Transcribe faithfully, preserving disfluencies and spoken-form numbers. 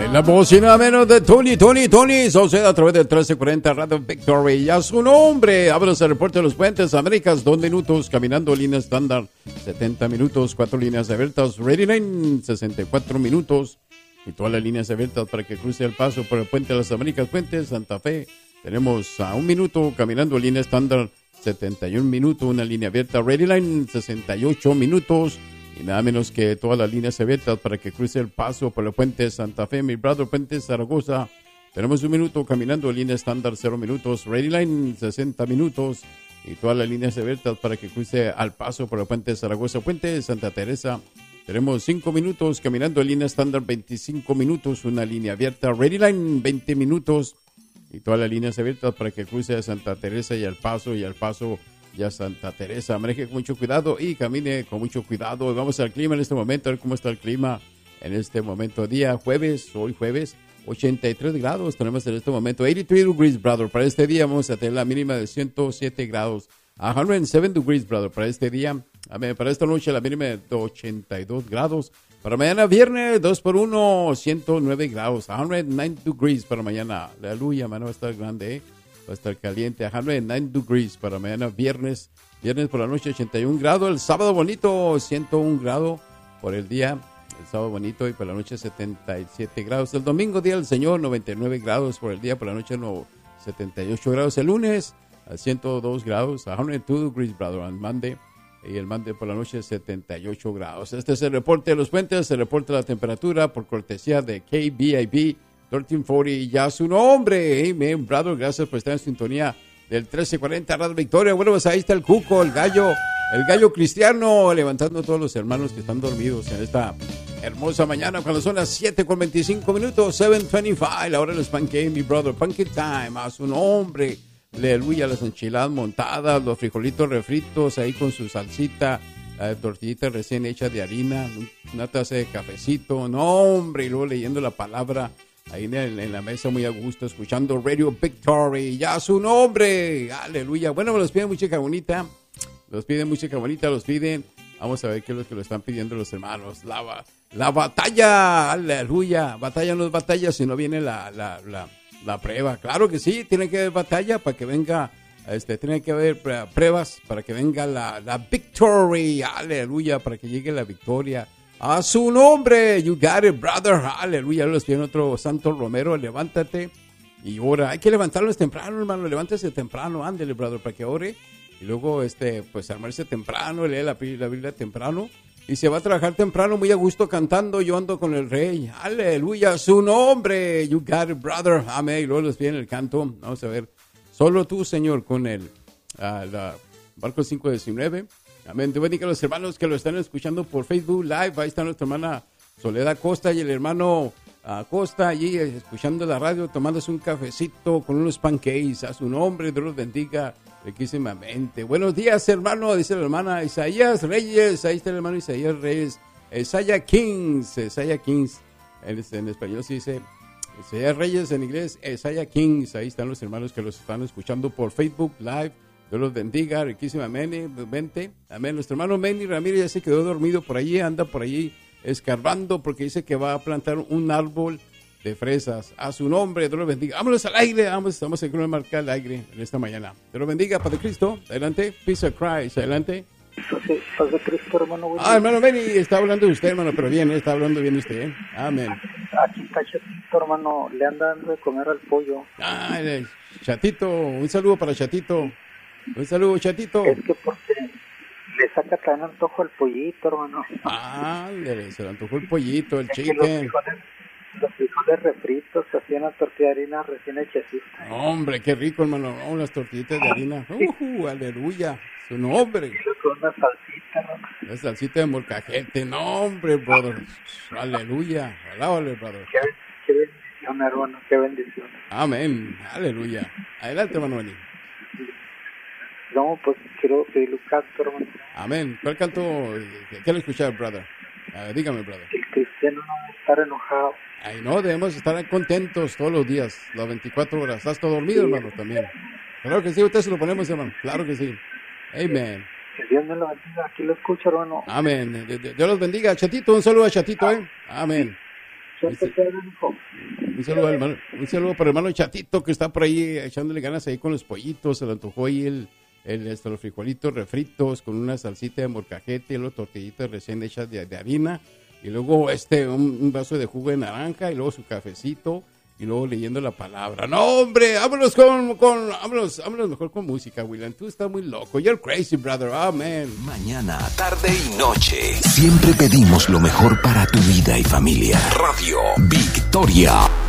En la bocina menos de Tony, Tony, Tony, sucede a través del trece cuarenta Radio Victory. Ya su nombre, abres el reporte de los puentes Américas, dos minutos, caminando línea estándar, setenta minutos, cuatro líneas abiertas, Ready Line, sesenta y cuatro minutos, y todas las líneas abiertas para que cruce el paso por el puente de las Américas, puente Santa Fe. Tenemos a un minuto, caminando línea estándar, setenta y un minutos, una línea abierta, Ready Line, sesenta y ocho minutos. Y nada menos que todas las líneas abiertas para que cruce el paso por el puente Santa Fe, mi brother, puente Zaragoza. Tenemos un minuto caminando, línea estándar, cero minutos, Ready Line, sesenta minutos. Y todas las líneas abiertas para que cruce al paso por el puente Zaragoza, puente Santa Teresa. Tenemos cinco minutos caminando, línea estándar, veinticinco minutos, una línea abierta, Ready Line, veinte minutos. Y todas las líneas abiertas para que cruce a Santa Teresa y al paso, y al paso ya Santa Teresa. Maneje con mucho cuidado y camine con mucho cuidado. Vamos al clima en este momento, a ver cómo está el clima en este momento. Día jueves, hoy jueves, ochenta y tres grados tenemos en este momento. ochenta y tres degrees, brother. Para este día vamos a tener la mínima de ciento siete grados. A ciento siete degrees, brother. Para este día, a ver, para esta noche la mínima de ochenta y dos grados. Para mañana viernes, dos por uno, ciento nueve grados. A ciento nueve degrees para mañana. Aleluya, mano, va a estar grande, ¿eh? Va a estar caliente, a ciento nueve degrees para mañana viernes. Viernes por la noche, ochenta y un grados. El sábado bonito, ciento uno grados por el día. El sábado bonito y por la noche, setenta y siete grados. El domingo, día del Señor, noventa y nueve grados por el día. Por la noche, no, setenta y ocho grados. El lunes, a ciento dos grados. A ciento dos degrees, brother, on Monday. Y el martes por la noche, setenta y ocho grados. Este es el reporte de los puentes. El reporte de la temperatura por cortesía de K B I B. trece cuarenta, ya su nombre, amen, brother, gracias por estar en sintonía del trece cuarenta Radio Victoria. Bueno, pues ahí está el cuco, el gallo, el gallo cristiano, levantando a todos los hermanos que están dormidos en esta hermosa mañana, cuando son las siete con veinticinco minutos, siete veinticinco, la hora de los pancakes, mi brother, pancake time, a su nombre, aleluya, las enchiladas montadas, los frijolitos refritos, ahí con su salsita, la tortillita recién hecha de harina, una taza de cafecito, no hombre, y luego leyendo la palabra, ahí en, el, en la mesa muy a gusto, escuchando Radio Victory, ya su nombre, aleluya. Bueno, me los piden música bonita, los piden música bonita, los piden, vamos a ver qué es lo que lo están pidiendo los hermanos, la, la batalla, aleluya, batalla no es batalla, si no viene la, la, la, la prueba, claro que sí, tiene que haber batalla para que venga, este, tiene que haber pruebas para que venga la, la victory, aleluya, para que llegue la victoria. A su nombre, you got it, brother, aleluya. Los piden otro Santo Romero, levántate y ora. Hay que levantarlos temprano, hermano, levántese temprano, ándele, brother, para que ore. Y luego, este, pues, armarse temprano, lee la, la Biblia temprano. Y se va a trabajar temprano, muy a gusto, cantando, yo ando con el rey. Aleluya, a su nombre, you got it, brother, amén. Y luego los piden el canto, vamos a ver. Solo tú, Señor, con el uh, la, Marcos cinco diecinueve. Amén. Te bendiga a los hermanos que lo están escuchando por Facebook Live. Ahí está nuestra hermana Soledad Costa y el hermano uh, Costa allí escuchando la radio, tomándose un cafecito con unos pancakes. A su nombre, Dios los bendiga riquísimamente. Buenos días, hermano, dice la hermana Isaías Reyes. Ahí está el hermano Isaías Reyes. Isaiah Kings. Isaiah Kings. En, en español se dice Isaías Reyes, en inglés Isaiah Kings. Ahí están los hermanos que los están escuchando por Facebook Live. Dios los bendiga, riquísimamente, vente, amén. Nuestro hermano Manny Ramírez ya se quedó dormido por allí, anda por allí escarbando porque dice que va a plantar un árbol de fresas. A su nombre, Dios los bendiga. Vámonos al aire, vamos, vamos a una marca al aire en esta mañana. Dios los bendiga, Padre Cristo, adelante, Peace of Christ, adelante. Padre Cristo, hermano. Ah, hermano Manny, está hablando de usted, hermano, pero bien, está hablando bien usted, ¿eh? Amén. Aquí está Chatito, hermano, le anda dando de comer al pollo. Ah, Chatito, un saludo para Chatito. Un saludo, Chatito. Es que porque le saca tan antojo al pollito, hermano. Ah, se le antojó el pollito, el chicken. Los frijoles, los frijoles refritos, se hacían las tortillas de harina recién hechecitas. Hombre, qué rico, hermano. Oh, las tortillitas de harina. Uh, aleluya. Su nombre. Y con una salsita, hermano. La salsita de molcajete. No, hombre, brother. Aleluya. Alábale, brother. Qué, qué bendición, hermano. Qué bendición. Amén. Aleluya. Adelante, hermano. No, pues quiero pedirle un canto, hermano. Amén. ¿Cuál canto quiere escuchar, brother? Uh, dígame, brother. El cristiano no debe estar enojado. Ay, no, debemos estar contentos todos los días, las veinticuatro horas. ¿Estás todo dormido, sí, hermano, también? Claro que sí, usted se lo ponemos, hermano. Claro que sí. Amén. Que Dios me lo bendiga. Aquí lo escucho, hermano. Amén. Dios los bendiga. Chatito, un saludo a Chatito, ¿eh? Amén. Siempre te dan hijo. Un saludo, hermano, un saludo para el hermano Chatito que está por ahí echándole ganas ahí con los pollitos. Se le antojó ahí el, el, este, los frijolitos refritos con una salsita de morcajete y luego tortillitas recién hechas de, de harina. Y luego este un, un vaso de jugo de naranja y luego su cafecito. Y luego leyendo la palabra. No, hombre, vámonos con, con vámonos, vámonos mejor con música, William. Tú estás muy loco. You're crazy, brother. Amen. Mañana, tarde y noche. Siempre pedimos lo mejor para tu vida y familia. Radio Victoria.